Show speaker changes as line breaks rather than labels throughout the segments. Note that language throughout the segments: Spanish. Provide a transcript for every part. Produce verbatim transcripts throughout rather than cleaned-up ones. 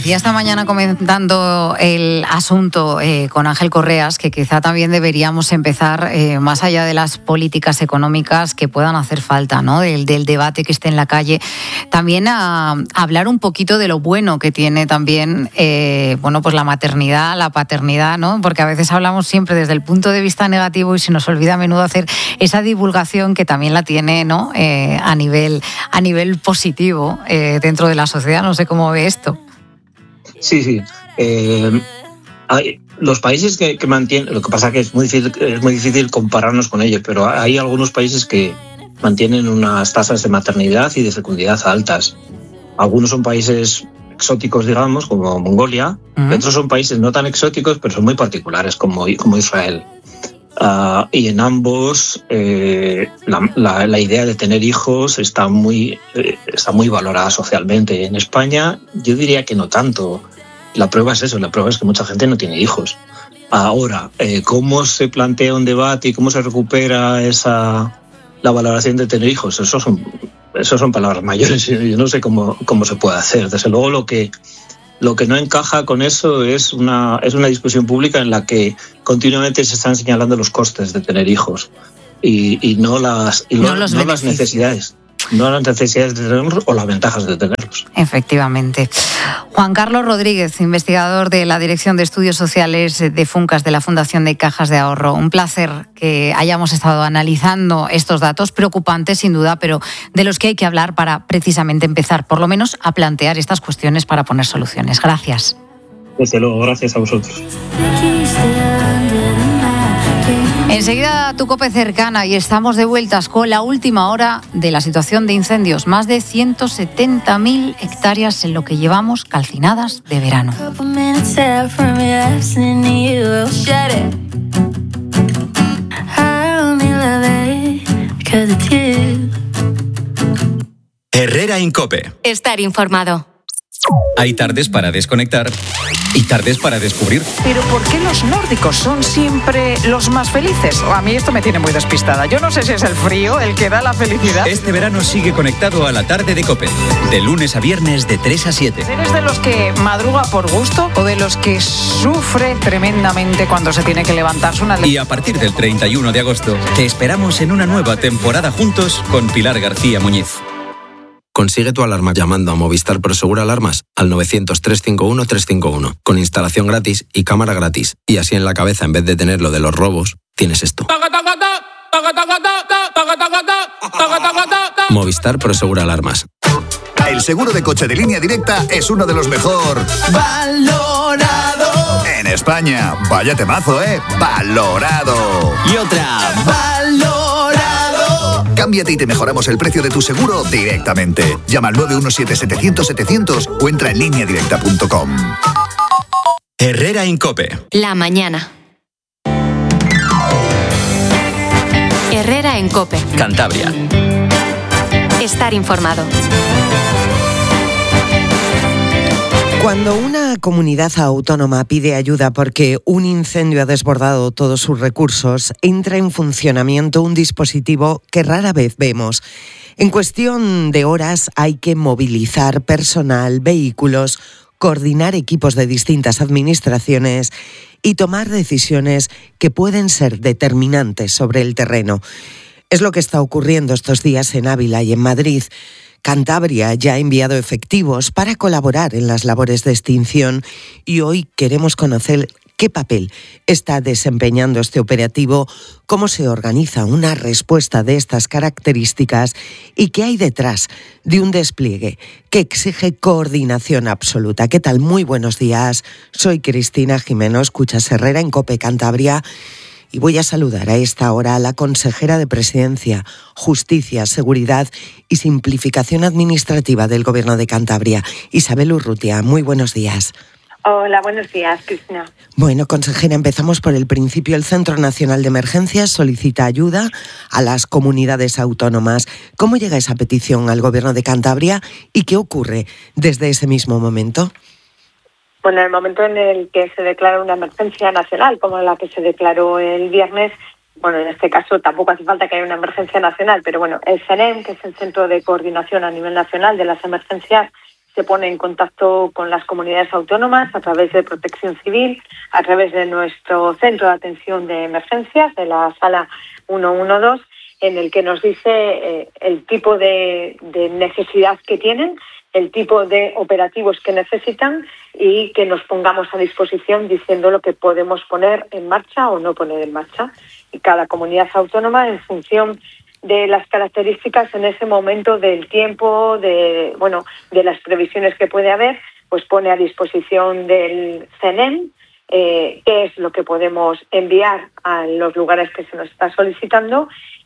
decía esta mañana comentando el asunto eh, con Ángel Correas, que quizá también deberíamos empezar, eh, más allá de las políticas económicas que puedan hacer falta, ¿no? Del, del debate que esté en la calle, también a, a hablar un poquito de lo bueno que tiene también eh, bueno, pues la maternidad, la paternidad, ¿no? Porque a veces hablamos siempre desde el punto de vista negativo y se nos olvida a menudo hacer esa divulgación que también la tiene, ¿no? Eh, a nivel, a nivel positivo eh, dentro de la sociedad. No sé cómo ve esto.
Sí, sí. Eh, hay, los países que, que mantienen, lo que pasa es que es muy difícil, es muy difícil compararnos con ellos, pero hay algunos países que mantienen unas tasas de maternidad y de fecundidad altas. Algunos son países exóticos, digamos, como Mongolia, uh-huh. Otros son países no tan exóticos, pero son muy particulares, como, como Israel. Uh, y en ambos eh, la, la, la idea de tener hijos está muy, eh, está muy valorada socialmente. En España yo diría que no tanto. La prueba es eso, la prueba es que mucha gente no tiene hijos. Ahora, eh, ¿cómo se plantea un debate y cómo se recupera esa la valoración de tener hijos? Eso son, eso son palabras mayores. Yo no sé cómo, cómo se puede hacer. Desde luego lo que... Lo que no encaja con eso es una, es una discusión pública en la que continuamente se están señalando los costes de tener hijos y, y no, las, y
no,
no,
los
no las necesidades. No las necesidades de tenerlos o las ventajas de tenerlos.
Efectivamente. Juan Carlos Rodríguez, investigador de la Dirección de Estudios Sociales de Funcas de la Fundación de Cajas de Ahorro. Un placer que hayamos estado analizando estos datos preocupantes, sin duda, pero de los que hay que hablar para precisamente empezar, por lo menos, a plantear estas cuestiones para poner soluciones. Gracias.
Desde luego, gracias a vosotros.
Enseguida tu COPE cercana y estamos de vueltas con la última hora de la situación de incendios. Más de ciento setenta mil hectáreas en lo que llevamos calcinadas de verano.
Herrera en COPE.
Estar informado.
Hay tardes para desconectar y tardes para descubrir.
Pero ¿por qué los nórdicos son siempre los más felices? A mí esto me tiene muy despistada. Yo no sé si es el frío el que da la felicidad.
Este verano sigue conectado a la tarde de COPE. De lunes a viernes de tres a siete.
¿Eres de los que madruga por gusto o de los que sufre tremendamente cuando se tiene que levantarse una...
Y a partir del treinta y uno de agosto te esperamos en una nueva temporada juntos con Pilar García Muñiz.
Consigue tu alarma llamando a Movistar Prosegur Alarmas al novecientos, trescientos cincuenta y uno, trescientos cincuenta y uno, con instalación gratis y cámara gratis. Y así en la cabeza, en vez de tener lo de los robos, tienes esto. Movistar Prosegur Alarmas.
El seguro de coche de Línea Directa es uno de los mejor valorado en España. Vaya temazo, ¿eh? Valorado.
Y otra, valorado.
Cámbiate y te mejoramos el precio de tu seguro directamente. Llama al nueve uno siete, setecientos, setecientos o entra en línea directa punto com.
Herrera en COPE.
La mañana. Herrera en COPE.
Cantabria.
Estar informado.
Cuando una comunidad autónoma pide ayuda porque un incendio ha desbordado todos sus recursos, entra en funcionamiento un dispositivo que rara vez vemos. En cuestión de horas hay que movilizar personal, vehículos, coordinar equipos de distintas administraciones y tomar decisiones que pueden ser determinantes sobre el terreno. Es lo que está ocurriendo estos días en Ávila y en Madrid. Cantabria ya ha enviado efectivos para colaborar en las labores de extinción y hoy queremos conocer qué papel está desempeñando este operativo, cómo se organiza una respuesta de estas características y qué hay detrás de un despliegue que exige coordinación absoluta. ¿Qué tal? Muy buenos días. Soy Cristina Jimeno, escuchas Herrera en COPE Cantabria. Y voy a saludar a esta hora a la consejera de Presidencia, Justicia, Seguridad y Simplificación Administrativa del Gobierno de Cantabria, Isabel Urrutia. Muy buenos días.
Hola, buenos días, Cristina.
Bueno, consejera, empezamos por el principio. El Centro Nacional de Emergencias solicita ayuda a las comunidades autónomas. ¿Cómo llega esa petición al Gobierno de Cantabria y qué ocurre desde ese mismo momento?
Bueno, en el momento en el que se declara una emergencia nacional, como la que se declaró el viernes, bueno, en este caso tampoco hace falta que haya una emergencia nacional, pero bueno, el CENEM, que es el Centro de Coordinación a nivel nacional de las emergencias, se pone en contacto con las comunidades autónomas a través de Protección Civil, a través de nuestro centro de atención de emergencias, de la sala ciento doce, en el que nos dice eh, el tipo de, de necesidad que tienen, el tipo de operativos que necesitan y que nos pongamos a disposición diciendo lo que podemos poner en marcha o no poner en marcha. Y cada comunidad autónoma, en función de las características en ese momento del tiempo, de bueno, de las previsiones que puede haber, pues pone a disposición del C N E M eh, qué es lo que podemos enviar a los lugares que se nos está solicitando.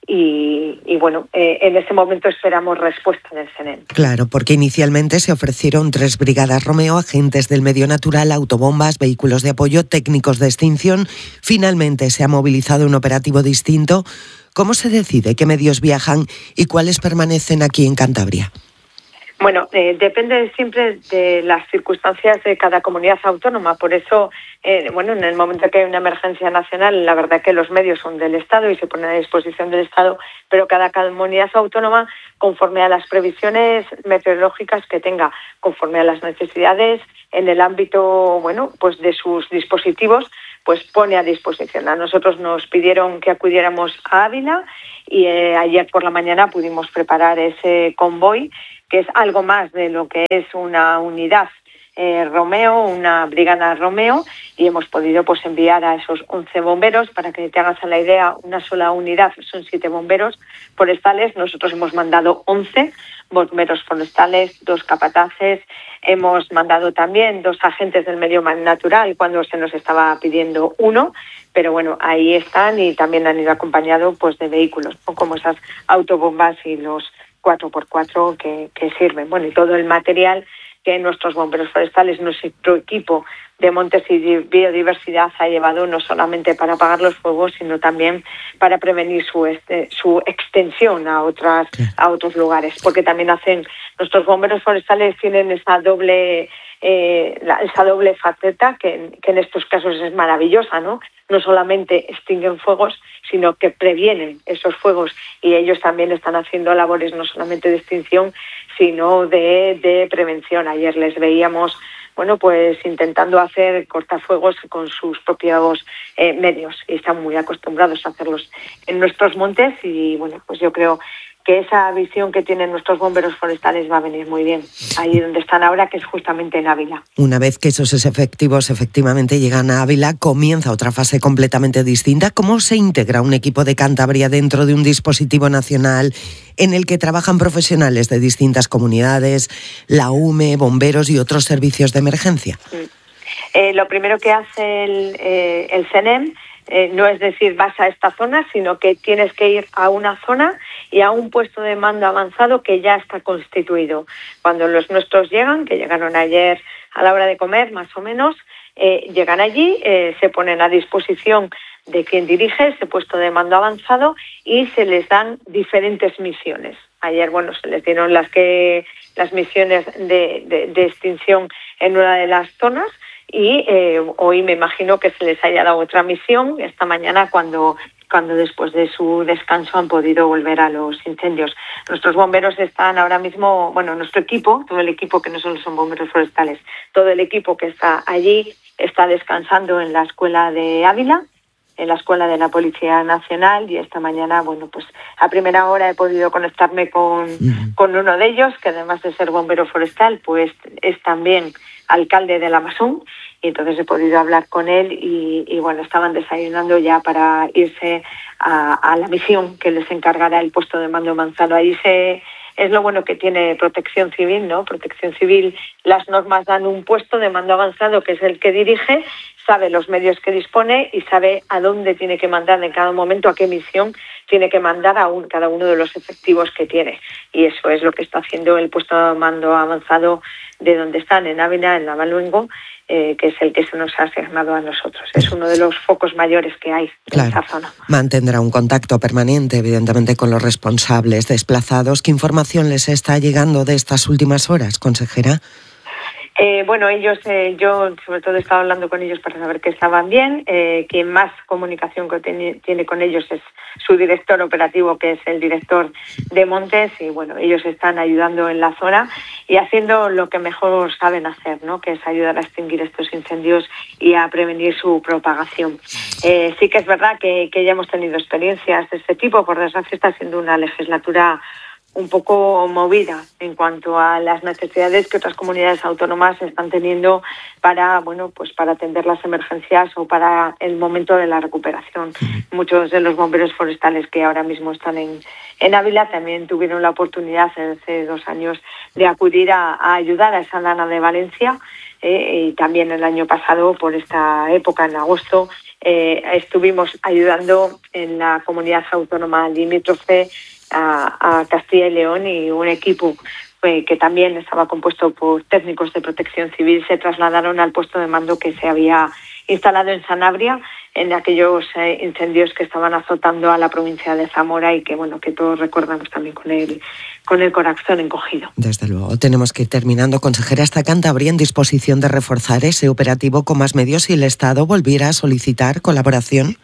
Y, y bueno, eh, en ese momento esperamos respuesta del C N E M.
Claro, porque inicialmente se ofrecieron tres brigadas Romeo, agentes del medio natural, autobombas, vehículos de apoyo, técnicos de extinción. Finalmente se ha movilizado un operativo distinto. ¿Cómo se decide qué medios viajan y cuáles permanecen aquí en Cantabria?
Bueno, eh, depende siempre de las circunstancias de cada comunidad autónoma. Por eso, eh, bueno, en el momento que hay una emergencia nacional, la verdad que los medios son del Estado y se ponen a disposición del Estado, pero cada comunidad autónoma, conforme a las previsiones meteorológicas que tenga, conforme a las necesidades en el ámbito, bueno, pues de sus dispositivos, pues pone a disposición. A nosotros nos pidieron que acudiéramos a Ávila y eh, ayer por la mañana pudimos preparar ese convoy, que es algo más de lo que es una unidad eh, Romeo, una brigada Romeo, y hemos podido pues enviar a esos once bomberos. Para que te hagas a la idea, una sola unidad son siete bomberos forestales. Nosotros hemos mandado once bomberos forestales, dos capataces. Hemos mandado también dos agentes del medio natural cuando se nos estaba pidiendo uno, pero bueno, ahí están y también han ido acompañados pues de vehículos, ¿no? Como esas autobombas y los cuatro por cuatro que, que sirven. Bueno, y todo el material que nuestros bomberos forestales, nuestro equipo de montes y biodiversidad ha llevado, no solamente para apagar los fuegos, sino también para prevenir su este, su extensión a otras a otros lugares, porque también hacen, nuestros bomberos forestales tienen esa doble eh, la, esa doble faceta que, que en estos casos es maravillosa, ¿no? No solamente extinguen fuegos, sino que previenen esos fuegos, y ellos también están haciendo labores no solamente de extinción, sino de, de prevención. Ayer les veíamos, bueno, pues intentando hacer cortafuegos con sus propios eh, medios, y están muy acostumbrados a hacerlos en nuestros montes, y bueno, pues yo creo que esa visión que tienen nuestros bomberos forestales va a venir muy bien ahí donde están ahora, que es justamente en Ávila.
Una vez que esos efectivos efectivamente llegan a Ávila, comienza otra fase completamente distinta. ¿Cómo se integra un equipo de Cantabria dentro de un dispositivo nacional en el que trabajan profesionales de distintas comunidades, la U M E, bomberos y otros servicios de emergencia?
Sí. Eh, lo primero que hace el, eh, el C N E M Eh, no es decir vas a esta zona, sino que tienes que ir a una zona y a un puesto de mando avanzado que ya está constituido. Cuando los nuestros llegan, que llegaron ayer a la hora de comer más o menos, eh, llegan allí, eh, se ponen a disposición de quien dirige ese puesto de mando avanzado y se les dan diferentes misiones. Ayer, bueno, se les dieron las que las misiones de, de, de extinción en una de las zonas. Y eh, hoy me imagino que se les haya dado otra misión esta mañana cuando, cuando después de su descanso han podido volver a los incendios. Nuestros bomberos están ahora mismo, bueno, nuestro equipo, todo el equipo que no solo son bomberos forestales, todo el equipo que está allí está descansando en la escuela de Ávila, en la escuela de la Policía Nacional, y esta mañana, bueno, pues a primera hora he podido conectarme con, con uno de ellos, que además de ser bombero forestal, pues es también alcalde de La Masón, y entonces he podido hablar con él y, y bueno, estaban desayunando ya para irse a, a la misión que les encargará el puesto de mando avanzado. Ahí se, es lo bueno que tiene Protección Civil, ¿no? Protección Civil, las normas dan un puesto de mando avanzado que es el que dirige, sabe los medios que dispone y sabe a dónde tiene que mandar en cada momento, a qué misión tiene que mandar a un, cada uno de los efectivos que tiene. Y eso es lo que está haciendo el puesto de mando avanzado de donde están, en Ávila, en Navaluengo, eh, que es el que se nos ha asignado a nosotros. Es uno de los focos mayores que hay
claro.
en esa zona.
Mantendrá un contacto permanente, evidentemente, con los responsables desplazados. ¿Qué información les está llegando de estas últimas horas, consejera?
Eh, bueno, ellos, eh, yo sobre todo he estado hablando con ellos para saber que estaban bien. Eh, quien más comunicación que tiene, tiene con ellos es su director operativo, que es el director de Montes, y bueno, ellos están ayudando en la zona y haciendo lo que mejor saben hacer, ¿no? Que es ayudar a extinguir estos incendios y a prevenir su propagación. Eh, sí que es verdad que, que ya hemos tenido experiencias de este tipo. Por desgracia está siendo una legislatura un poco movida en cuanto a las necesidades que otras comunidades autónomas están teniendo para, bueno, pues para atender las emergencias o para el momento de la recuperación. Muchos de los bomberos forestales que ahora mismo están en, en Ávila también tuvieron la oportunidad hace dos años de acudir a, a ayudar a esa Lana de Valencia, eh, y también el año pasado, por esta época, en agosto, eh, estuvimos ayudando en la comunidad autónoma limítrofe A, a Castilla y León, y un equipo eh, que también estaba compuesto por técnicos de protección civil se trasladaron al puesto de mando que se había instalado en Sanabria en aquellos eh, incendios que estaban azotando a la provincia de Zamora y que bueno que todos recordamos también con el con el corazón encogido.
Desde luego, tenemos que ir terminando. Consejera, ¿está Cantabria en disposición de reforzar ese operativo con más medios si el Estado volviera a solicitar colaboración?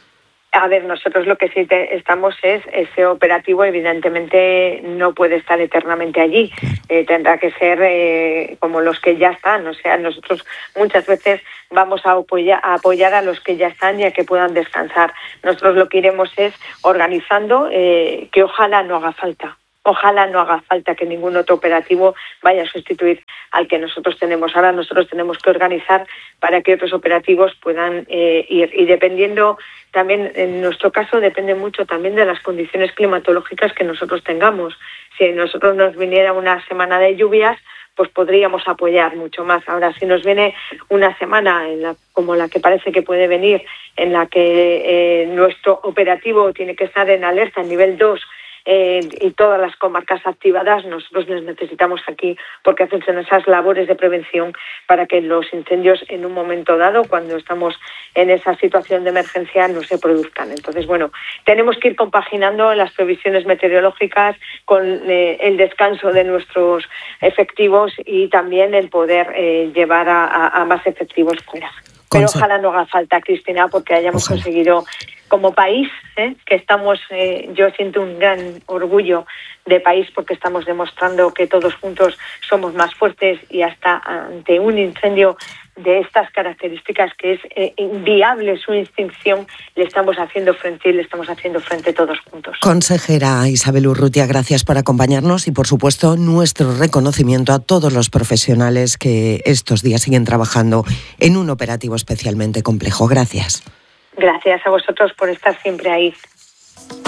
A ver, nosotros lo que sí te, estamos es, ese operativo evidentemente no puede estar eternamente allí, eh, tendrá que ser eh, como los que ya están, o sea, nosotros muchas veces vamos a apoyar, a apoyar a los que ya están y a que puedan descansar. Nosotros lo que iremos es organizando eh, que ojalá no haga falta. Ojalá no haga falta que ningún otro operativo vaya a sustituir al que nosotros tenemos. Ahora nosotros tenemos que organizar para que otros operativos puedan eh, ir. Y dependiendo también, en nuestro caso, depende mucho también de las condiciones climatológicas que nosotros tengamos. Si a nosotros nos viniera una semana de lluvias, pues podríamos apoyar mucho más. Ahora, si nos viene una semana en la, como la que parece que puede venir, en la que eh, nuestro operativo tiene que estar en alerta en nivel dos, Eh, y todas las comarcas activadas, nosotros les necesitamos aquí porque hacen esas labores de prevención para que los incendios en un momento dado, cuando estamos en esa situación de emergencia, no se produzcan. Entonces, bueno, tenemos que ir compaginando las previsiones meteorológicas con eh, el descanso de nuestros efectivos y también el poder eh, llevar a, a, a más efectivos fuera. Pero ojalá no haga falta, Cristina, porque hayamos ojalá. conseguido como país, ¿eh? que estamos, eh, yo siento un gran orgullo de país porque estamos demostrando que todos juntos somos más fuertes y hasta ante un incendio de estas características que es eh, inviable su extinción, le estamos haciendo frente y le estamos haciendo frente todos juntos.
Consejera Isabel Urrutia, gracias por acompañarnos y por supuesto nuestro reconocimiento a todos los profesionales que estos días siguen trabajando en un operativo especialmente complejo. Gracias.
Gracias a vosotros por estar siempre ahí.